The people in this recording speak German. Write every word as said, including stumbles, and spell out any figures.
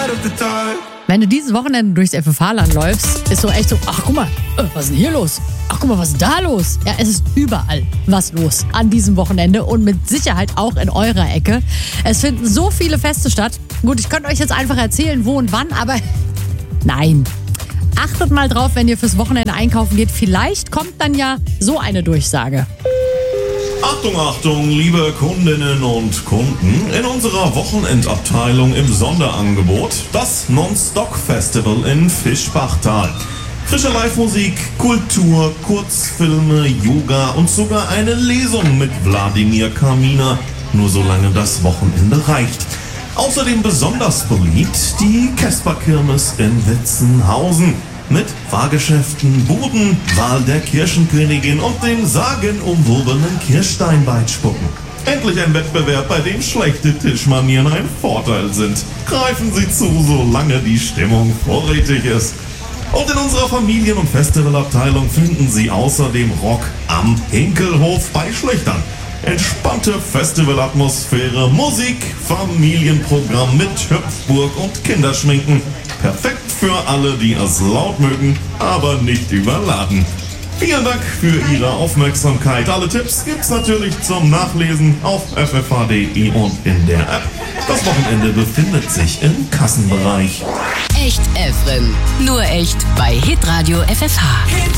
Wenn du dieses Wochenende durchs F F H-Land läufst, ist so echt so, ach guck mal, äh, was ist denn hier los? Ach guck mal, was ist da los? Ja, es ist überall was los an diesem Wochenende und mit Sicherheit auch in eurer Ecke. Es finden so viele Feste statt. Gut, ich könnte euch jetzt einfach erzählen, wo und wann, aber nein. Achtet mal drauf, wenn ihr fürs Wochenende einkaufen geht. Vielleicht kommt dann ja so eine Durchsage. Achtung, Achtung, liebe Kundinnen und Kunden, in unserer Wochenendabteilung im Sonderangebot das Non-Stock-Festival in Fischbachtal. Frische Live-Musik, Kultur, Kurzfilme, Yoga und sogar eine Lesung mit Wladimir Kaminer, nur solange das Wochenende reicht. Außerdem besonders beliebt die Kesperkirmes in Witzenhausen. Mit Fahrgeschäften, Buden, Wahl der Kirschenkönigin und dem sagenumwobenen Kirschsteinbeitspucken. Endlich ein Wettbewerb, bei dem schlechte Tischmanieren ein Vorteil sind. Greifen Sie zu, solange die Stimmung vorrätig ist. Und in unserer Familien- und Festivalabteilung finden Sie außerdem Rock am Hinkelhof bei Schlöchtern. Entspannte Festivalatmosphäre, Musik, Familienprogramm mit Hüpfburg und Kinderschminken. Perfekt für alle, die es laut mögen, aber nicht überladen. Vielen Dank für Ihre Aufmerksamkeit. Alle Tipps gibt's natürlich zum Nachlesen auf f f h punkt d e und in der App. Das Wochenende befindet sich im Kassenbereich. Echt Efren. Nur echt bei Hitradio F F H.